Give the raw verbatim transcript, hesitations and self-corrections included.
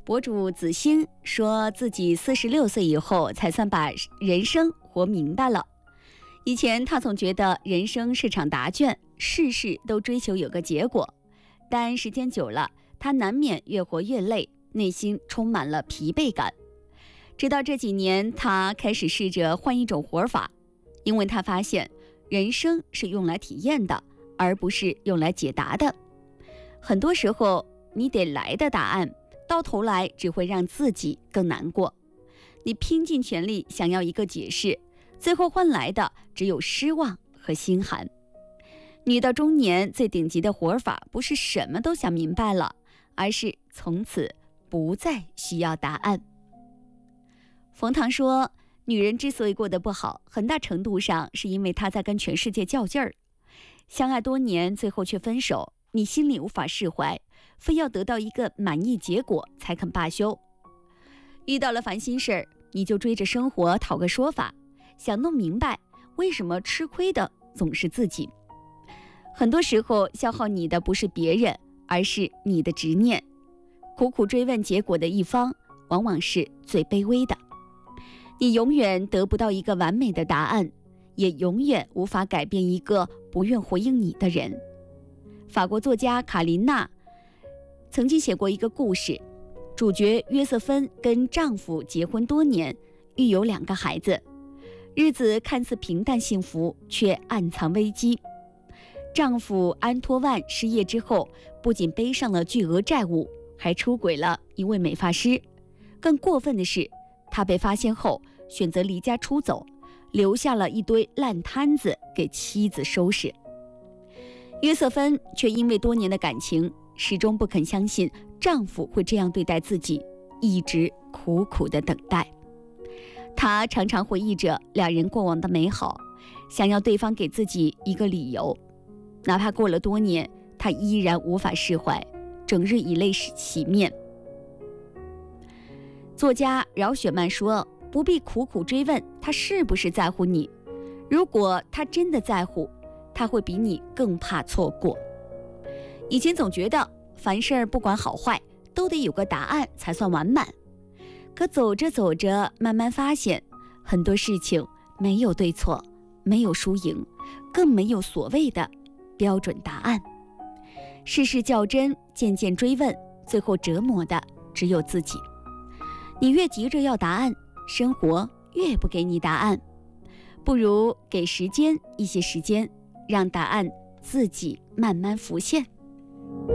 博主子星说自己四十六岁以后才算把人生活明白了。以前他总觉得人生是场答卷，事事都追求有个结果，但时间久了，他难免越活越累，内心充满了疲惫感。直到这几年，他开始试着换一种活法，因为他发现人生是用来体验的，而不是用来解答的。很多时候，你得来的答案，到头来只会让自己更难过。你拼尽全力想要一个解释，最后换来的只有失望和心寒。女到中年最顶级的活法，不是什么都想明白了，而是从此不再需要答案。冯唐说，女人之所以过得不好，很大程度上是因为她在跟全世界较劲儿。相爱多年，最后却分手，你心里无法释怀，非要得到一个满意结果才肯罢休。遇到了烦心事儿，你就追着生活讨个说法，想弄明白为什么吃亏的总是自己。很多时候，消耗你的不是别人，而是你的执念。苦苦追问结果的一方，往往是最卑微的。你永远得不到一个完美的答案，也永远无法改变一个不愿回应你的人。法国作家卡琳娜曾经写过一个故事，主角约瑟芬跟丈夫结婚多年，育有两个孩子，日子看似平淡幸福，却暗藏危机。丈夫安托万失业之后，不仅背上了巨额债务，还出轨了一位美发师。更过分的是，他被发现后选择离家出走，留下了一堆烂摊子给妻子收拾。约瑟芬却因为多年的感情，始终不肯相信丈夫会这样对待自己，一直苦苦的等待。她常常回忆着两人过往的美好，想要对方给自己一个理由。哪怕过了多年，她依然无法释怀，整日以泪洗面。作家饶雪漫说，不必苦苦追问他是不是在乎你，如果他真的在乎，他会比你更怕错过。以前总觉得凡事不管好坏，都得有个答案才算完满。可走着走着，慢慢发现，很多事情没有对错，没有输赢，更没有所谓的标准答案。事事较真，渐渐追问，最后折磨的只有自己。你越急着要答案，生活越不给你答案。不如给时间一些时间，让答案自己慢慢浮现。